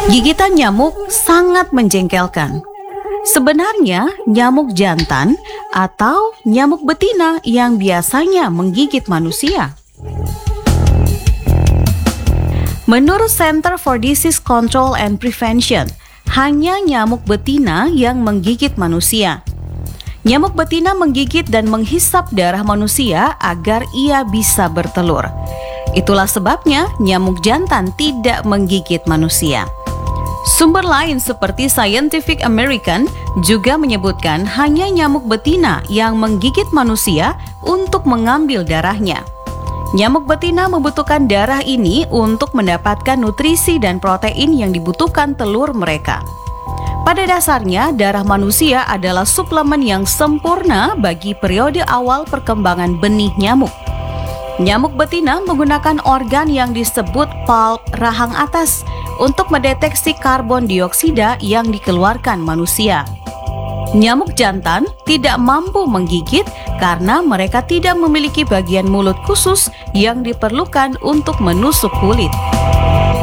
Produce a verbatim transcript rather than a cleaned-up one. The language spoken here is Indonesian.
Gigitan nyamuk sangat menjengkelkan. Sebenarnya nyamuk jantan atau nyamuk betina yang biasanya menggigit manusia. Menurut Center for Disease Control and Prevention, hanya nyamuk betina yang menggigit manusia. Nyamuk betina menggigit dan menghisap darah manusia agar ia bisa bertelur. Itulah sebabnya nyamuk jantan tidak menggigit manusia. Sumber lain seperti Scientific American juga menyebutkan hanya nyamuk betina yang menggigit manusia untuk mengambil darahnya. Nyamuk betina membutuhkan darah ini untuk mendapatkan nutrisi dan protein yang dibutuhkan telur mereka. Pada dasarnya, darah manusia adalah suplemen yang sempurna bagi periode awal perkembangan benih nyamuk. Nyamuk betina menggunakan organ yang disebut pulp rahang atas untuk mendeteksi karbon dioksida yang dikeluarkan manusia. Nyamuk jantan tidak mampu menggigit karena mereka tidak memiliki bagian mulut khusus yang diperlukan untuk menusuk kulit.